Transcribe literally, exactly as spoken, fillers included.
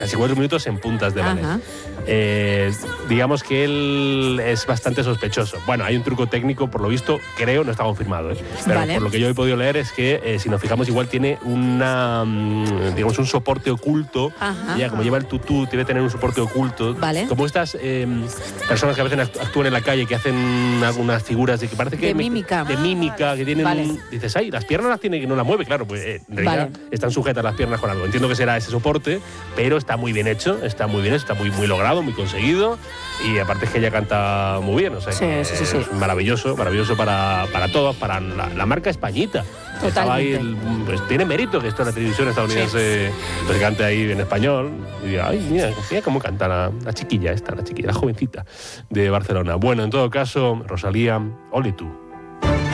casi cuatro minutos en puntas de Belén. Eh, digamos que él es bastante sospechoso. Bueno, hay un truco técnico, por lo visto, creo, no está confirmado, ¿eh? Pero vale. Por lo que yo he podido leer es que, eh, si nos fijamos, igual tiene una, digamos, un soporte oculto. Ajá. Ya, como lleva el tutú, debe tener un soporte oculto. Vale. Como estas eh, personas que a veces actúan en la calle, que hacen algunas figuras de que parece que... De mímica. De mímica, que tienen... Vale. Un, dices, ay, las piernas las tiene que no las mueve, claro, pues eh, en realidad vale. están sujetas las piernas con algo. Entiendo que será ese soporte, pero está muy bien hecho, está muy bien hecho, está muy, muy logrado, muy conseguido, y aparte es que ella canta muy bien, o sea, sí, que sí, sí, sí. es maravilloso, maravilloso para, para todos, para la, la marca Españita. Estaba ahí el, pues tiene mérito que esto en la televisión estadounidense sí. pues cante ahí en español. Y diga, ay, mira, mira cómo canta la, la chiquilla esta, la chiquilla, la jovencita de Barcelona. Bueno, en todo caso, Rosalía, ole tú.